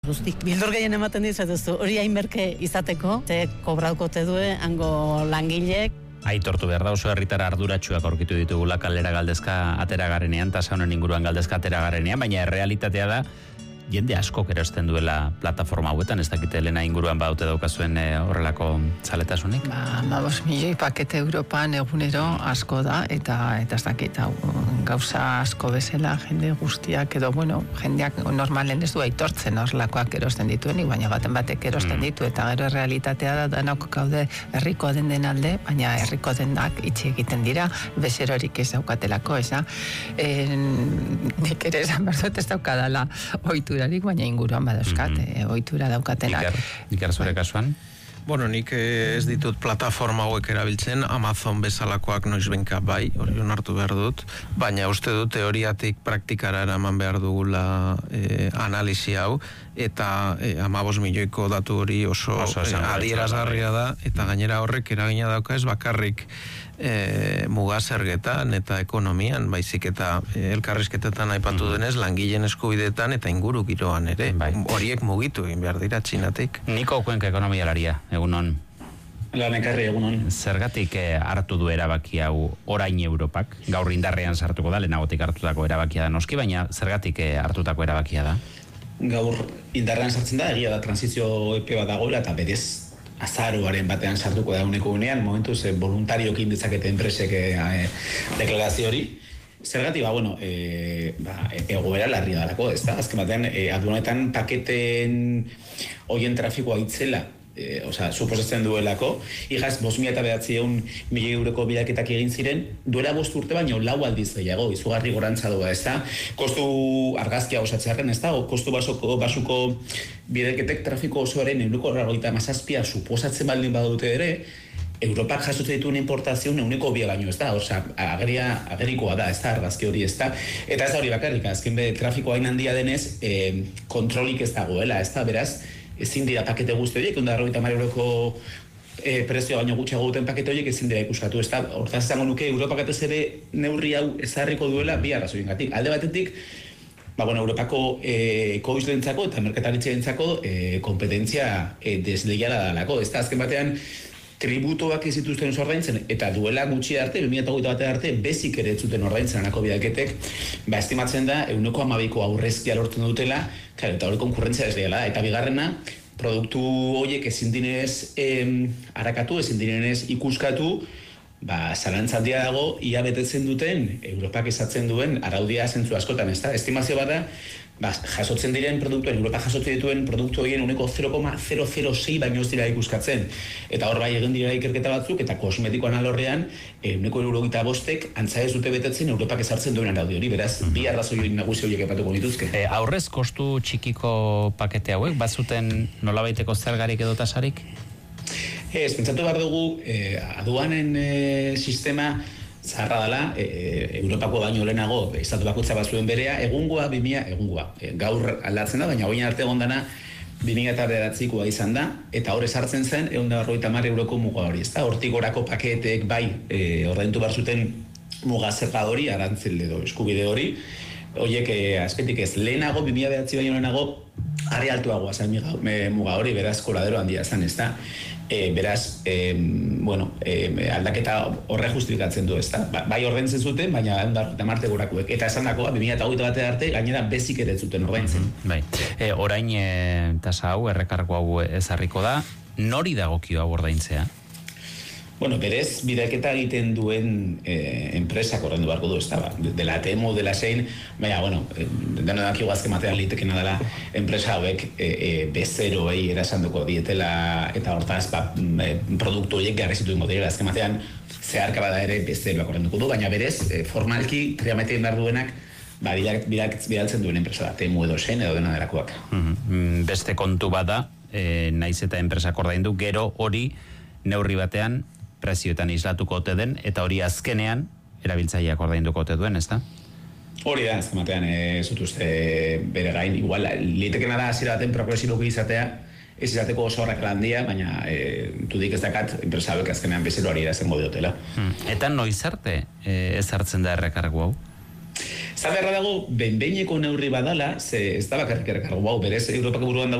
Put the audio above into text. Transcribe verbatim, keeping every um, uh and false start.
Guztik, bildur gehien ematen dizuetuzu, hori hain merke izateko, ze kobraukote due, hango langilek. Aitortu behar da, oso herritar arduratsuak aurkitu ditugula kalera galdezka atera garenean, tasa honen inguruan galdezka atera garenean, baina errealitatea da, jende askok erosten duela plataforma hauetan, ez dakite Elena inguruan baute daukazuen e, horrelako zaletasunik? Ba, ma bos milioi pakete Europan egunero asko da, eta eta ez dakit, gauza asko bezala jende guztiak, edo, bueno, jendeak normalen ez du aitortzen horrelakoak erosten dituenik, baina baten batek erosten mm. ditu, eta gero realitatea da, danok gaude herriko den den alde, baina herriko denak itxi egiten dira, bezerorik ez daukatelako, eza. Nik ere esan behar dut ez daukadala ohitura, baina inguruan badauzkat, mm-hmm. e, ohitura daukatenak. Iker, zure kasuan? Bueno, nik ez ditut plataforma hauek erabiltzen, Amazon bezalakoak noizbenka bai, hori onartu behar dut, baina uste dut teoriatik praktikara eraman behar dugula e, analisi hau, eta e, amabos milioiko datu hori oso, oso e, adierazgarria da, eta gainera horrek eragina dauka ez bakarrik e, mugazergetan eta ekonomian, baizik eta e, elkarrizketetan aipatu mm-hmm. denez, langileen eskubidetan eta inguru giroan ere, bai. Horiek mugitu egin behar dira Txinatik. Niko Kuenka ekonomialaria, egunon. Lanekarri egunon. Zergatik eh, hartu du erabaki hau orain Europak? Gaur indarrean sartuko da, lehenagotik hartutako erabakia da noski, baina zergatik eh, hartutako erabakia da? Gaur indarrean sartzen da, egia da transizio epe bat dagoela, eta berez azaroaren batean sartuko da uneko unean, momentuz eh, voluntariokin dezakete enpresek eh, deklarazio hori. Zergatik, ba, bueno, e, ba, egoera larri dalako, ez da? Azken batean, e, aduanetan paketen hoien trafikoa itzela, e, osea, suposatzen duelako, igaz, bost mila eta bederatziehun milioi euroko bidaketak egin ziren, duela bost urte baino lau aldiz gehiago, izugarri gorantza doa, ez da? Kostu argazkia osatzearen, ez da? O, kostu basoko, basuko bidaketek trafiko osoaren ehuneko berrogeita hamazazpia suposatzen baldin badute ere, Europak jasotzen dituen importazioen ehuneko bia baino, ez da? Osea, ageria, agerikoa da, ez da, argazki hori, ez da? Eta ez da hori bakarrik, azken be, trafiko hain handia denez, e, kontrolik ez dagoela, ez da? Beraz, ezin dira pakete guzti horiek, onda berrogeita hamar euroko e, prezioa baino gutxiago duten pakete horiek ezin dira ikuskatu, ez da? Hortaz izango nuke, Europak atez ere neurri hau ezarriko duela bi arrazoiengatik. Alde batetik, ba, bueno, Europako e, ekoizlentzako eta merkataritzarentzako e, kompetentzia e, desleiala dalako, ez da? Azken batean, tributoak ez zituzten ordaintzen, eta duela gutxi arte, bi mila hogeita bat arte, bezik ere ez zuten ordaintzen anako bidaketek, ba, estimatzen da, ehuneko hamabiko aurrezkia lortzen dutela, claro, eta hori konkurrentzia desleiala da, eta bigarrena, produktu horiek ezin dinez em, harakatu, ezin dinez ikuskatu, ba, zalantza handia dago, ia betetzen duten, Europak esatzen duen, araudia zentzu askotan, ez da? Estimazio bat da, ba, jasotzen diren produktuen, Europa jasotzen dituen produktu horien uneko zero koma zero zero sei baino ez dira ikuskatzen. Eta hor bai egin dira ikerketa batzuk, eta kosmetikoan alorrean, uneko eurogeita bostek antza ez dute betetzen Europak ezartzen duen araudi hori, beraz, mm-hmm. bi arrazoi nagusi horiek epatuko dituzke. E, aurrez kostu txikiko pakete hauek, bazuten nolabaiteko zergarik edo tasarik? Ez, pentsatu behar dugu, eh, aduanen eh, sistema zaharra dela, e, Europako baino lehenago, estatu bakoitza bazuen berea, egungoa, bimia, egungoa. E, gaur aldatzen da, baina hoin arte gondana bi mila bederatzikoa izan da, eta hor ezartzen zen, ehun eta berrogeita hamar euroko muga hori, ezta? Hortik gorako paketeek bai, e, ordaindu behar zuten muga zerga hori, arantzel edo eskubide hori, horiek e, azketik ez, lehenago, bi mila bederatzi baino lehenago, are altuagoa zen muga hori, beraz, koladero handia zen, ezta? E, beraz, e, bueno, e, aldaketa horre justifikatzen du, ezta? Ba, bai ordaintzen zuten, baina eta marte gorakuek. Eta esan dakoa, bi mila hogeita bat arte, gainera bezik ere zuten ordaintzen. Mm-hmm, bai. E, orain e, tasa hau, errekargo hau ezarriko da, nori dagokio hau ordaintzea? Bueno, berez, bidaketa egiten duen eh, enpresak ordaindu beharko du, ez da, ba, dela temo, dela zein, baina, bueno, eh, deno dakigu azken batean litekena dela enpresa hauek eh, eh, bezeroei erasanduko dietela, eta hortaz, ba, eh, produktu horiek garri zituen direla, azken batean, zeharka bada ere bezeroak ordainduko du, baina berez, eh, formalki, triametein behar duenak, ba, bidaltzen duen enpresa da, temu edo zein edo dena delakoak. Mm-hmm. Beste kontu bada, eh, naiz eta enpresak ordaindu, gero hori neurri batean, prezioetan islatuko ote den, eta hori azkenean erabiltzaileak ordainduko ote duen, ez da? Hori da, azken batean, ez dut uste bere gain, igual, litekena da hasiera baten progresiboki izatea, ez izateko oso horrak handia, baina e, dudik ez dakat, enpresa hauek azkenean bezeroari irazengo diotela. Hmm. Eta noiz arte e, ez hartzen da errekargu hau? Zaberra dago, benbeineko neurri badala, ze ez da bakarrik errekargo, bau, berez, Europako buruan